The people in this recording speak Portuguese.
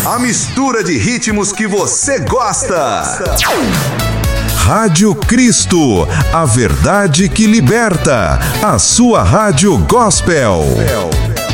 A mistura de ritmos que você gosta. Rádio Cristo, a verdade que liberta. A sua rádio gospel.